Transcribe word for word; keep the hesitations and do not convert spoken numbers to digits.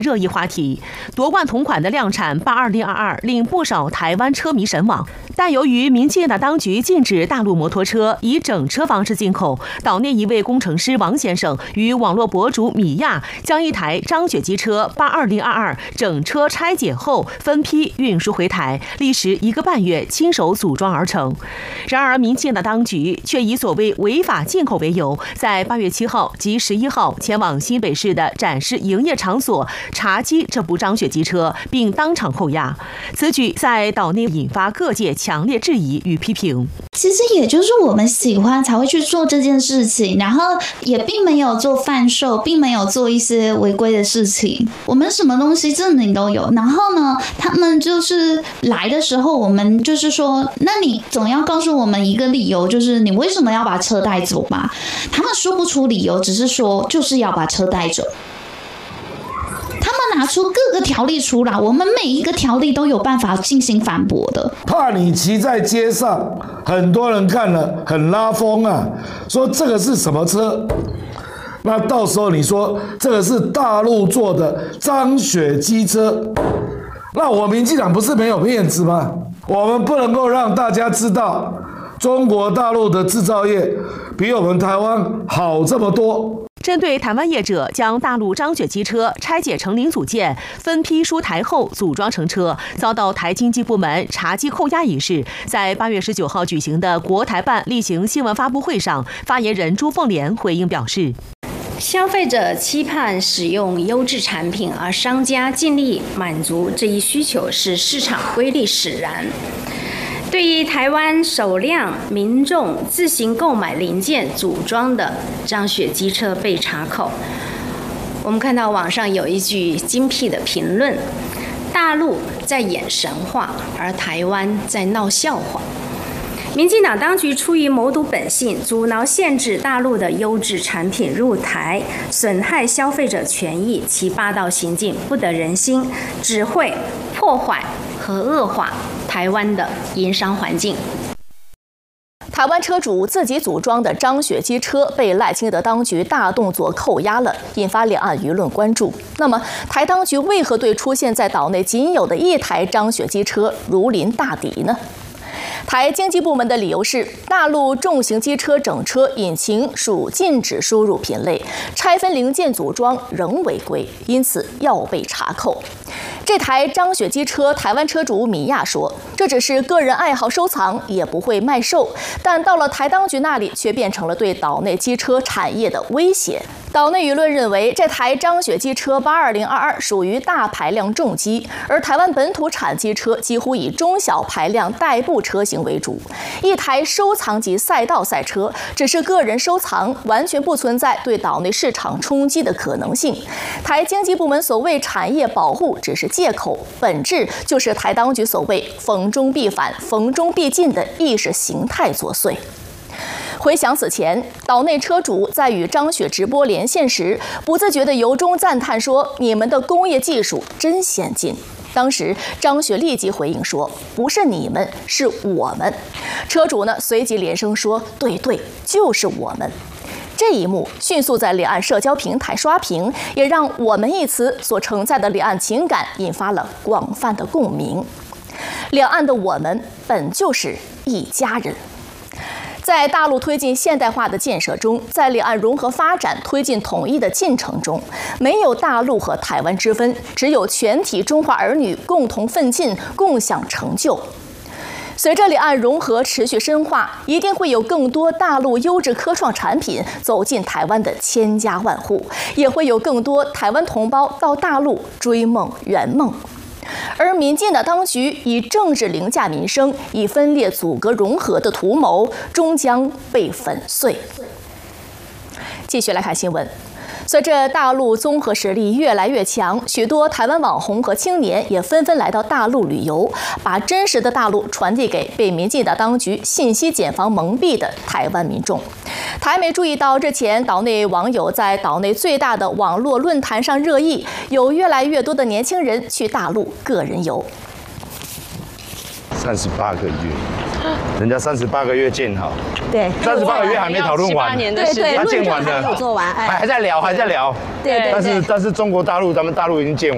热议话题。夺冠同款的量产八二零二二令不少台湾车迷神往，但由于民进党当局禁止大陆摩托车以整车方式进口，岛内一位工程师王先生与网络博主米亚将一台张雪机车八二零二二整车拆解后分批运输回台，历时一个半月亲手组装而成。然而，民进党当局却以所谓违法进口为由，在八月七号及十一号前往新北市的展示营业场所查缉这部张雪机车，并当场扣押。此举在岛内引发各界强烈质疑与批评。 其实也就是我们喜欢才会去做这件事情，然后也并没有做贩售，并没有做一些违规的事情。我们什么东西证明都有。然后呢，他们就是来的时候，我们就是说，那你总要告诉我们一个理由，就是你为什么要把车带走吧？他们说不出理由，只是说就是要把车带走。他们拿出各个条例出来，我们每一个条例都有办法进行反驳的。 怕你骑在街上，很多人看了很拉风啊，说这个是什么车？那到时候你说这个是大陆做的张雪机车，那我民进党不是没有面子吗？我们不能够让大家知道中国大陆的制造业比我们台湾好这么多。 针对台湾业者将大陆张雪机车拆解成零组件，分批输台后组装成车，遭到台经济部门查缉扣押一事，在八月十九号举行的国台办例行新闻发布会上，发言人朱凤莲回应表示， 消费者期盼使用优质产品，而商家尽力满足这一需求，是市场规律使然。对于台湾首辆民众自行购买零件组装的张雪机车被查扣，我们看到网上有一句精辟的评论：大陆在演神话，而台湾在闹笑话。民进党当局出于谋独本性，阻挠限制大陆的优质产品入台，损害消费者权益，其霸道行径不得人心，只会破坏和恶化台湾的营商环境。 台湾车主自己组装的张雪机车被赖清德当局大动作扣押了，引发两岸舆论关注。那么，台当局为何对出现在岛内仅有的一台张雪机车如临大敌呢？台经济部门的理由是，大陆重型机车整车引擎属禁止输入品类，拆分零件组装仍违规，因此要被查扣。这台张雪机车，台湾车主米亚说，这只是个人爱好收藏，也不会卖售，但到了台当局那里，却变成了对岛内机车产业的威胁。岛内舆论认为，这台张雪机车八二零二二属于大排量重机，而台湾本土产机车几乎以中小排量代步车型为主。一台收藏级赛道赛车只是个人收藏，完全不存在对岛内市场冲击的可能性。台经济部门所谓产业保护只是借口，本质就是台当局所谓逢中必反、逢中必进的意识形态作祟。回想此前，岛内车主在与张雪直播连线时，不自觉地由衷赞叹说：“你们的工业技术真先进。”当时张雪立即回应说：“不是你们，是我们。”车主呢随即连声说：“对对，就是我们。”这一幕迅速在两岸社交平台刷屏，也让我们一词所承载的两岸情感引发了广泛的共鸣。两岸的我们本就是一家人。在大陆推进现代化的建设中，在两岸融合发展、推进统一的进程中，没有大陆和台湾之分，只有全体中华儿女共同奋进、共享成就。随着两岸融合持续深化，一定会有更多大陆优质科创产品走进台湾的千家万户，也会有更多台湾同胞到大陆追梦圆梦。而民进党当局以政治凌驾民生、以分裂阻隔融合的图谋，终将被粉碎。继续来看新闻。随着大陆综合实力越来越强，许多台湾网红和青年也纷纷来到大陆旅游，把真实的大陆传递给被民进党当局信息茧房蒙蔽的台湾民众。台媒注意到，日前岛内网友在岛内最大的网络论坛上热议，有越来越多的年轻人去大陆个人游。 三十八个月，人家三十八个月建好， 对， 三十八个月还没讨论完， 对对， 他建完了， 还没有做完， 还还在聊，还在聊， 对对。 但是但是中国大陆，咱们大陆已经建完。